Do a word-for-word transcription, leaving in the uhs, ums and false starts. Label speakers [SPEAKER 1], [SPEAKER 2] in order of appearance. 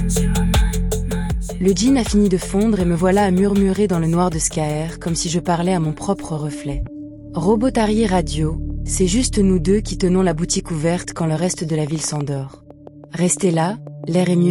[SPEAKER 1] Le jean a fini de fondre et me voilà à murmurer dans le noir de Skaer, comme si je parlais à mon propre reflet. Robotari Radio, c'est juste nous deux qui tenons la boutique ouverte quand le reste de la ville s'endort. Restez là, l'air est mieux